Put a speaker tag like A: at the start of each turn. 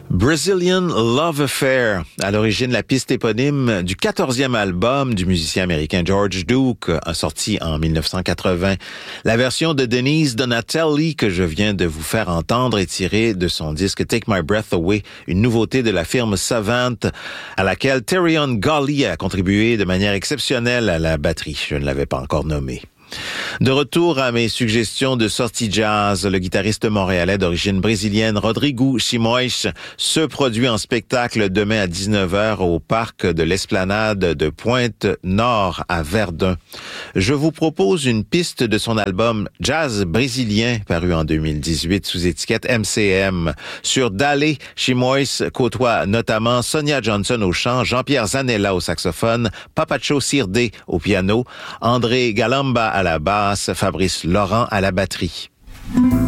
A: Brazilian Love Affair, à l'origine la piste éponyme du 14e album du musicien américain George Duke, sorti en 1980. La version de Denise Donatelli que je viens de vous faire entendre est tirée de son disque Take My Breath Away, une nouveauté de la firme Savant, à laquelle Terrion Golly a contribué de manière exceptionnelle à la batterie. Je ne l'avais pas encore nommé. De retour à mes suggestions de sortie jazz, le guitariste montréalais d'origine brésilienne Rodrigo Simões se produit en spectacle demain à 19h au parc de l'Esplanade de Pointe-Nord à Verdun. Je vous propose une piste de son album Jazz brésilien paru en 2018 sous étiquette MCM. Sur Dale, Simões côtoie notamment Sonia Johnson au chant, Jean-Pierre Zanella au saxophone, Papacho Sirde au piano, André Galamba à la basse, Fabrice Laurent à la batterie.